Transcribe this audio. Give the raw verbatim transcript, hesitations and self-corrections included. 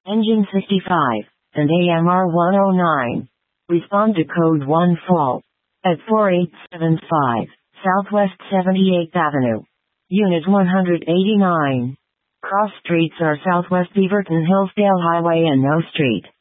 Engine sixty-five, and A M R one oh nine. Respond to code one fault at four eight seven five Southwest seventy-eighth Avenue. Unit one eighty-nine. Cross streets are Southwest Beaverton Hillsdale Highway and No Street.